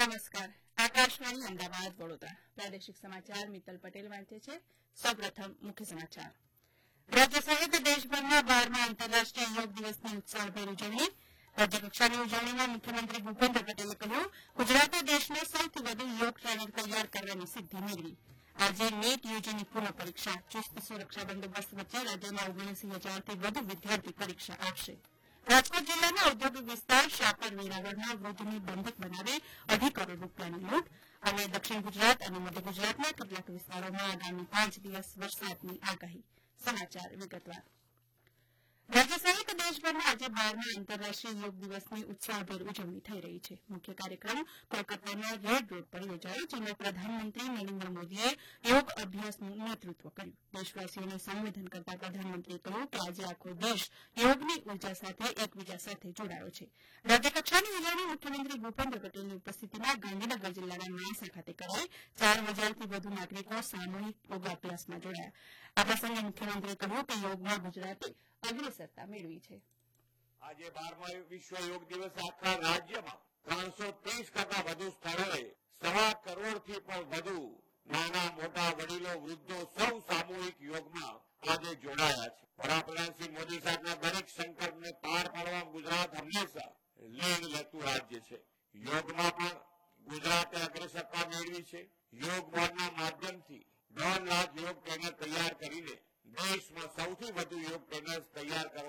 નમસ્કાર. આકાશવાણી અમદાવાદ વડોદરા પ્રાદેશિક સમાચાર મિત્તલ પટેલ વાંચે છે. સૌપ્રથમ મુખ્ય સમાચાર. રાજ્ય સહિત દેશભરમાં 12મા આંતરરાષ્ટ્રીય યોગ દિવસની ઉત્સાહભેર ઉજવણી. રાજ્યકક્ષાની ઉજવણીમાં મુખ્યમંત્રી ભૂપેન્દ્ર પટેલે કહ્યું, ગુજરાતે દેશમાં સૌથી વધુ યોગ ટ્રેનર તૈયાર કરવાની સિદ્ધિ મેળવી. આજે નીટ યુજીની પુનઃ પરીક્ષા. ચુસ્ત સુરક્ષા બંદોબસ્ત વચ્ચે રાજ્યમાં 79,000થી વધુ વિદ્યાર્થી પરીક્ષા આપશે. રાજકોટ જિલ્લાના ઔદ્યોગિક વિસ્તાર શાપર વેરાવળમાં વૃદ્ધને બંધક બનાવી 2.5 કરોડ રૂપિયાની લૂંટ. અને દક્ષિણ ગુજરાત અને મધ્ય ગુજરાતના કેટલાક વિસ્તારોમાં આગામી 5 દિવસ વરસાદની આગાહી. સમાચાર વિગતવાર. રાજ્ય સહિત દેશભરમાં આજે 12મા આંતરરાષ્ટ્રીય યોગ દિવસની ઉત્સાહભેર ઉજવણી થઈ રહી છે. મુખ્ય કાર્યક્રમ કોલકાતાના રેડ રોડ પર યોજાયો, જેમાં પ્રધાનમંત્રી નરેન્દ્ર મોદીએ યોગ અભ્યાસનું નેતૃત્વ કર્યું. દેશવાસીઓને સંબોધન કરતા પ્રધાનમંત્રીએ કહ્યું કે આજે આખો દેશ યોગની ઉર્જા સાથે એકબીજા સાથે જોડાયો છે. રાજ્યકક્ષાની ઉજવણી મુખ્યમંત્રી ભૂપેન્દ્ર પટેલની ઉપસ્થિતિમાં ગાંધીનગર જિલ્લાના માણસા ખાતે કરાઈ. 4,000થી વધુ નાગરિકો સામૂહિક યોગાભ્યાસમાં જોડાયા. આ પ્રસંગે મુખ્યમંત્રીએ કહ્યું કે યોગમાં ગુજરાતે અગ્રેસરતા મેળવી છે. આજે 12મા વિશ્વ યોગ દિવસ આખા રાજ્યમાં 330 કરતા વધુ સ્થળોએ 1.25 કરોડથી પણ વધુ નાના મોટા વડીલો વૃદ્ધો સૌ સામૂહિક યોગમાં આજે જોડાયા છે. વડાપ્રધાન શ્રી મોદી સાહેબના દરેક સંકલ્પને પાર પાડવા ગુજરાત હંમેશા લીડ લેતું રાજ્ય છે. યોગમાં પણ ગુજરાતે અગ્રેસરતા મેળવી છે. યોગ બોર્ડના માધ્યમથી 1.5 લાખ યોગ ટ્રેનર તૈયાર કરીને દેશમાં સૌથી વધુ યોગ ટ્રેનર્સ તૈયાર કરવા